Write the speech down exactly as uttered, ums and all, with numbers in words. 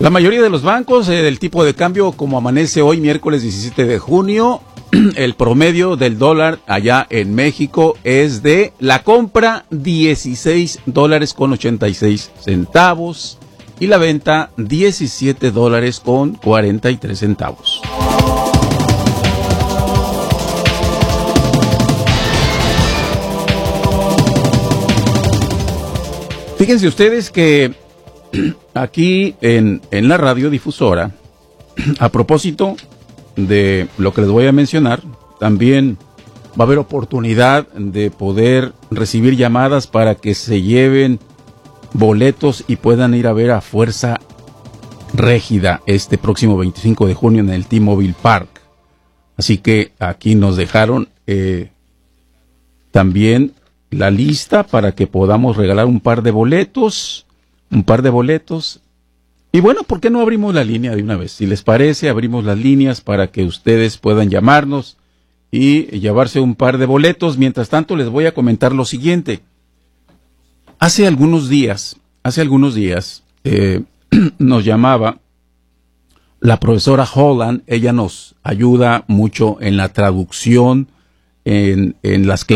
La mayoría de los bancos, eh, el tipo de cambio como amanece hoy, miércoles diecisiete de junio, el promedio del dólar allá en México es de la compra dieciséis dólares con ochenta y seis centavos y la venta diecisiete dólares con cuarenta y tres centavos. Fíjense ustedes que aquí en, en la radiodifusora, a propósito de lo que les voy a mencionar, también va a haber oportunidad de poder recibir llamadas para que se lleven boletos y puedan ir a ver a Fuerza Régida este próximo veinticinco de junio en el T-Mobile Park. Así que aquí nos dejaron eh, también la lista para que podamos regalar un par de boletos, un par de boletos. Y bueno, ¿por qué no abrimos la línea de una vez? Si les parece, abrimos las líneas para que ustedes puedan llamarnos y llevarse un par de boletos. Mientras tanto, les voy a comentar lo siguiente. Hace algunos días, hace algunos días, eh, nos llamaba la profesora Holland. Ella nos ayuda mucho en la traducción, en, en las clases.